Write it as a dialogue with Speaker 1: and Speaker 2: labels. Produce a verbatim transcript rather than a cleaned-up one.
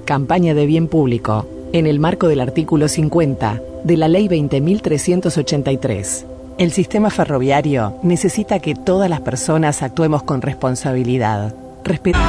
Speaker 1: Campaña de bien público, en el marco del artículo cincuenta de la Ley veinte mil trescientos ochenta y tres. El sistema ferroviario necesita que todas las personas actuemos con responsabilidad. Respeto